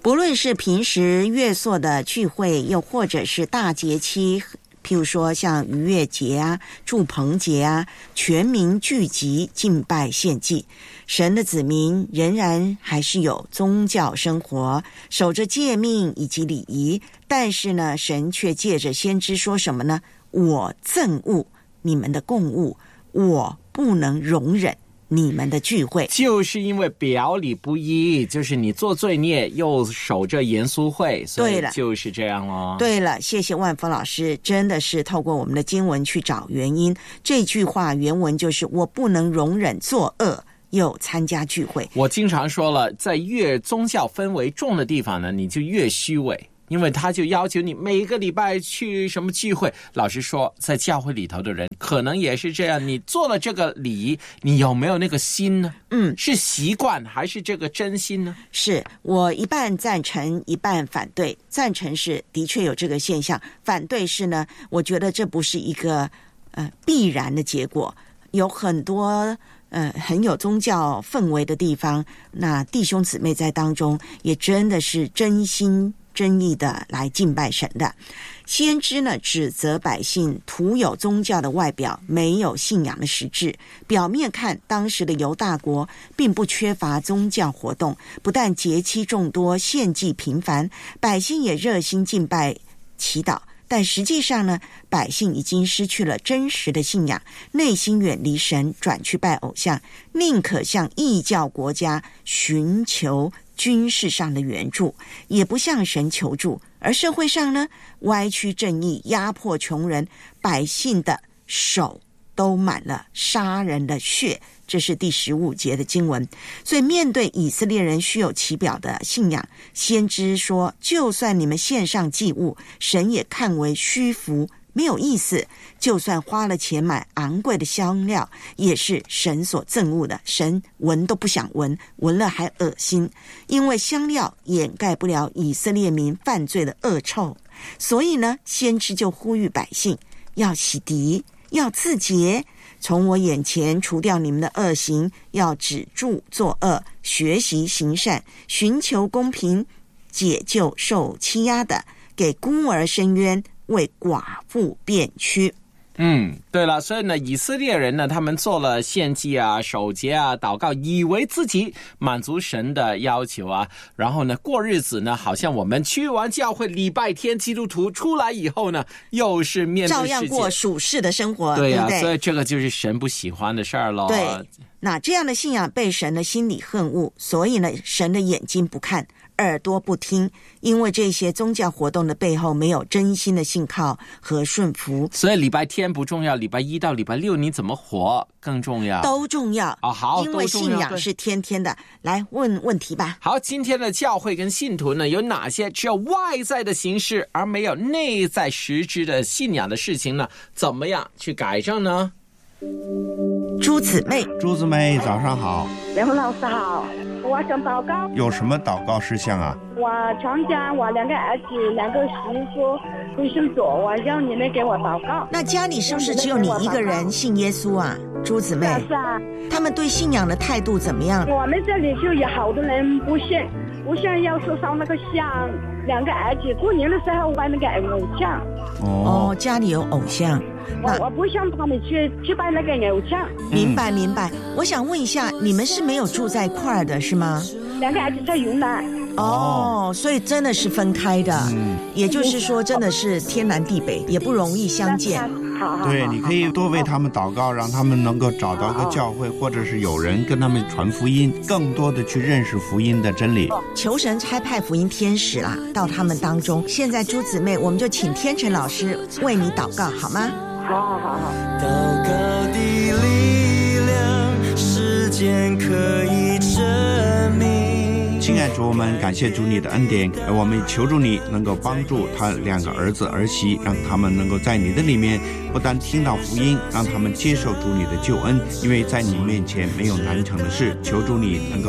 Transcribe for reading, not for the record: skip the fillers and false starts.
不论是平时月朔的聚会，又或者是大节期，譬如说像逾越节啊、住棚节啊，全民聚集敬拜献祭。神的子民仍然还是有宗教生活，守着诫命以及礼仪，但是呢，神却借着先知说什么呢？我憎恶你们的供物，我不能容忍你们的聚会。 就是因为表里不一，就是你做罪孽又守着严肃会，所以就是这样咯。 对了，谢谢万峰老师，真的是透过我们的经文去找原因。这句话原文就是我不能容忍作恶又参加聚会。 我经常说了，在越宗教氛围重的地方呢，你就越虚伪，因为他就要求你每个礼拜去什么聚会。老实说，在教会里头的人可能也是这样，你做了这个礼，你有没有那个心呢？是习惯还是这个真心呢？ 是我一半赞成一半反对。赞成是的确有这个现象，反对是呢，我觉得这不是一个必然的结果。有很多很有宗教氛围的地方，那弟兄姊妹在当中也真的是真心真意的来敬拜神的。先知呢，指责百姓徒有宗教的外表，没有信仰的实质。表面看，当时的犹大国并不缺乏宗教活动，不但节期众多，献祭频繁，百姓也热心敬拜祈祷。但实际上呢，百姓已经失去了真实的信仰，内心远离神，转去拜偶像，宁可向异教国家寻求军事上的援助，也不向神求助。而社会上呢，歪曲正义，压迫穷人，百姓的手都满了杀人的血。这是第15节的经文。所以面对以色列人虚有其表的信仰，先知说，就算你们献上祭物，神也看为虚浮，没有意思。就算花了钱买昂贵的香料，也是神所憎恶的，神闻都不想闻，闻了还恶心。因为香料掩盖不了以色列民犯罪的恶臭，所以呢，先知就呼吁百姓要洗涤，要自洁，从我眼前除掉你们的恶行，要止住作恶，学习行善，寻求公平，解救受欺压的，给孤儿伸冤，为寡妇辩屈。 对了，所以呢，以色列人呢，他们做了献祭啊、守节啊、祷告，以为自己满足神的要求啊，然后呢，过日子呢，好像我们去完教会礼拜天，基督徒出来以后呢，又是面对世界， 照样过属世的生活， 对啊， 对不对？ 所以这个就是神不喜欢的事儿咯。 对，那这样的信仰被神的心里恨恶，所以呢，神的眼睛不看，耳朵不听，因为这些宗教活动的背后没有真心的信靠和顺服。 所以礼拜天不重要，礼拜1到礼拜6你怎么活更重要， 都重要好， 因为信仰是天天的。来问问题吧。 好，今天的教会跟信徒呢，有哪些只有外在的形式而没有内在实质的信仰的事情呢？怎么样去改正呢？ 朱姊妹， 早上好。 梁老师好，我想祷告。 有什么祷告事项啊？ 我全家，我2个儿子、2个媳妇会信主，我要你们给我祷告。 那家里是不是只有你一个人信耶稣啊，朱姊妹？ 是啊。 他们对信仰的态度怎么样？ 我们这里就有好多人不信要说烧那个香。2个儿子过年的时候拜那个偶像。 家里有偶像。 我不想他们去拜那个偶像。 明白。我想问一下，你们是没有住在一块儿的是吗 ？2个儿子在云南。 所以真的是分开的。也就是说，真的是天南地北，也不容易相见。 对，你可以多为他们祷告，让他们能够找到一个教会，或者是有人跟他们传福音，更多的去认识福音的真理。 求神差派福音天使啦，到他们当中。现在朱姊妹，我们就请天成老师为你祷告，好吗？ 好。 祷告的力量，时间可以证明。 亲爱主，我们感谢主你的恩典，我们求助你能够帮助他2个儿子儿媳，让他们能够在你的里面不但听到福音，让他们接受主你的救恩，因为在你面前没有难成的事。求主你能够